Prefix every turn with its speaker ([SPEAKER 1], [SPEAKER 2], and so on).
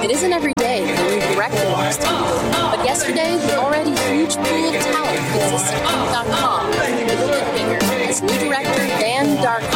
[SPEAKER 1] It isn't every day that a new director walks through the door, but yesterday the already huge pool of talent exists at Heat.com with a big bigger as new director Dan Dark